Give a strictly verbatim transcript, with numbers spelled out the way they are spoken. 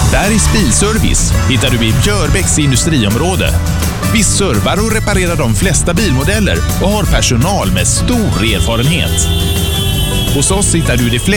Bergs Bilservice hittar du i Björbäcks industriområde. Vi servar och reparerar de flesta bilmodeller och har personal med stor erfarenhet. Hos oss hittar du de flesta